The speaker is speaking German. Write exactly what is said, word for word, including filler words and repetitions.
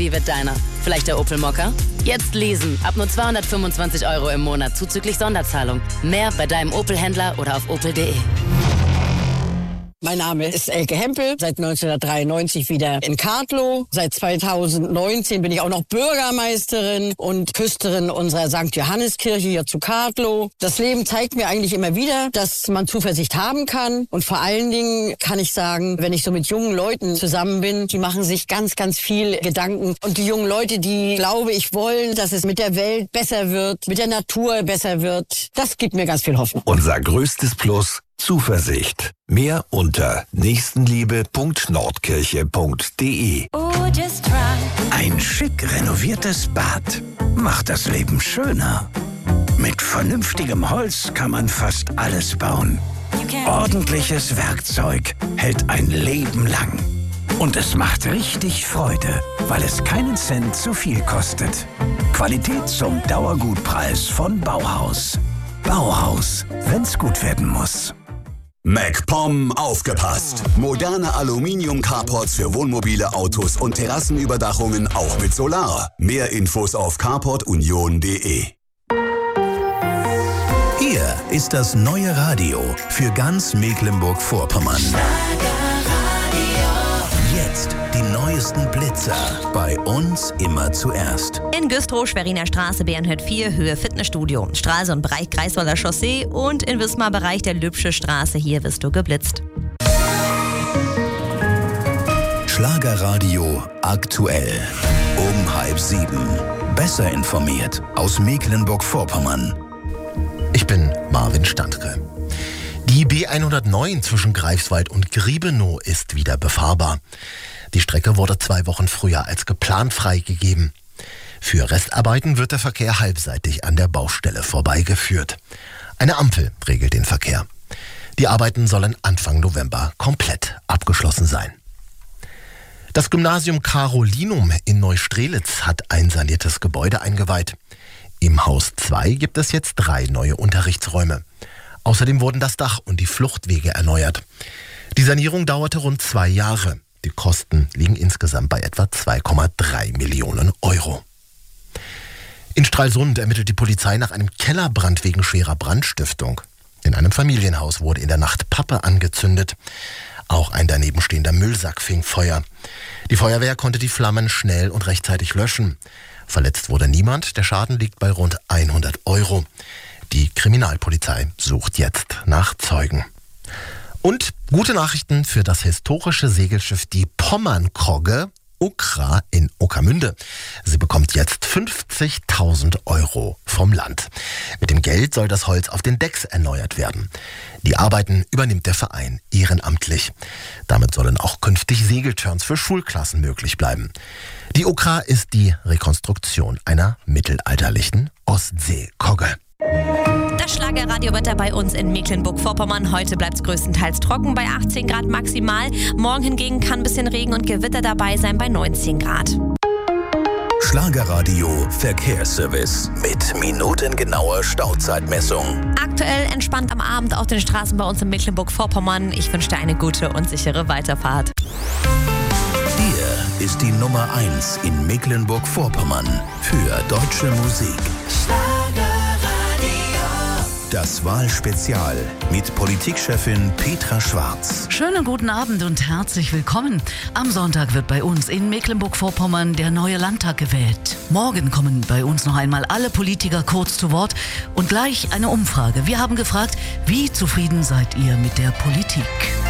Wie wird deiner? Vielleicht der Opel Mokka? Jetzt leasen. Ab nur zweihundertfünfundzwanzig Euro im Monat zuzüglich Sonderzahlung. Mehr bei deinem Opel-Händler oder auf opel punkt de. Mein Name ist Elke Hempel, seit neunzehnhundertdreiundneunzig wieder in Kartlow. Seit zweitausendneunzehn bin ich auch noch Bürgermeisterin und Küsterin unserer Sankt Johanneskirche hier zu Kartlow. Das Leben zeigt mir eigentlich immer wieder, dass man Zuversicht haben kann. Und vor allen Dingen kann ich sagen, wenn ich so mit jungen Leuten zusammen bin, die machen sich ganz, ganz viel Gedanken. Und die jungen Leute, die, glaube ich, wollen, dass es mit der Welt besser wird, mit der Natur besser wird, das gibt mir ganz viel Hoffnung. Unser größtes Plus: Zuversicht. Mehr unter nächstenliebe punkt nordkirche punkt de. Ein schick renoviertes Bad macht das Leben schöner. Mit vernünftigem Holz kann man fast alles bauen. Ordentliches Werkzeug hält ein Leben lang. Und es macht richtig Freude, weil es keinen Cent zu viel kostet. Qualität zum Dauergutpreis von Bauhaus. Bauhaus, wenn's gut werden muss. MacPom aufgepasst! Moderne Aluminium-Carports für Wohnmobile, Autos und Terrassenüberdachungen auch mit Solar. Mehr Infos auf carport union punkt de. Hier ist das neue Radio für ganz Mecklenburg-Vorpommern. Jetzt die neuesten Blitzer. Bei uns immer zuerst. In Güstrow, Schweriner Straße, B hundertvier, Höhe Fitnessstudio. Stralsund, Bereich Greifswalder Chaussee und in Wismar, Bereich der Lübsche Straße. Hier wirst du geblitzt. Schlagerradio aktuell. Um halb sieben. Besser informiert aus Mecklenburg-Vorpommern. Ich bin Marvin Standke. Die B hundertneun zwischen Greifswald und Griebenow ist wieder befahrbar. Die Strecke wurde zwei Wochen früher als geplant freigegeben. Für Restarbeiten wird der Verkehr halbseitig an der Baustelle vorbeigeführt. Eine Ampel regelt den Verkehr. Die Arbeiten sollen Anfang November komplett abgeschlossen sein. Das Gymnasium Carolinum in Neustrelitz hat ein saniertes Gebäude eingeweiht. Im Haus zwei gibt es jetzt drei neue Unterrichtsräume. Außerdem wurden das Dach und die Fluchtwege erneuert. Die Sanierung dauerte rund zwei Jahre. Die Kosten liegen insgesamt bei etwa zwei Komma drei Millionen Euro. In Stralsund ermittelt die Polizei nach einem Kellerbrand wegen schwerer Brandstiftung. In einem Familienhaus wurde in der Nacht Pappe angezündet. Auch ein daneben stehender Müllsack fing Feuer. Die Feuerwehr konnte die Flammen schnell und rechtzeitig löschen. Verletzt wurde niemand. Der Schaden liegt bei rund hundert Euro. Die Kriminalpolizei sucht jetzt nach Zeugen. Und gute Nachrichten für das historische Segelschiff die Pommernkrogge Okra in Ueckermünde. Sie bekommt jetzt fünfzigtausend Euro vom Land. Mit dem Geld soll das Holz auf den Decks erneuert werden. Die Arbeiten übernimmt der Verein ehrenamtlich. Damit sollen auch künftig Segelturns für Schulklassen möglich bleiben. Die Okra ist die Rekonstruktion einer mittelalterlichen Ostseekogge. Das Schlagerradio wird bei uns in Mecklenburg-Vorpommern. Heute bleibt es größtenteils trocken bei achtzehn Grad maximal. Morgen hingegen kann ein bisschen Regen und Gewitter dabei sein bei neunzehn Grad. Schlagerradio Verkehrsservice mit minutengenauer Stauzeitmessung. Aktuell entspannt am Abend auf den Straßen bei uns in Mecklenburg-Vorpommern. Ich wünsche dir eine gute und sichere Weiterfahrt. Hier ist die Nummer eins in Mecklenburg-Vorpommern für deutsche Musik. Das Wahlspezial mit Politikchefin Petra Schwarz. Schönen guten Abend und herzlich willkommen. Am Sonntag wird bei uns in Mecklenburg-Vorpommern der neue Landtag gewählt. Morgen kommen bei uns noch einmal alle Politiker kurz zu Wort und gleich eine Umfrage. Wir haben gefragt, wie zufrieden seid ihr mit der Politik?